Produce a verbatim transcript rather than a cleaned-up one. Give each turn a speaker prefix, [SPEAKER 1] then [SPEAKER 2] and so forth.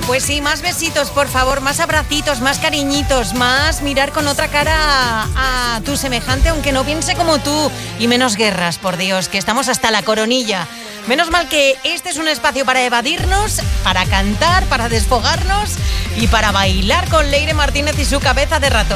[SPEAKER 1] pues sí, más besitos, por favor, más abracitos, más cariñitos, más mirar con otra cara a, a tu semejante, aunque no piense como tú, y menos guerras, por Dios, que estamos hasta la coronilla. Menos mal que este es un espacio para evadirnos, para cantar, para desfogarnos y para bailar con Leire Martínez y su cabeza de ratón.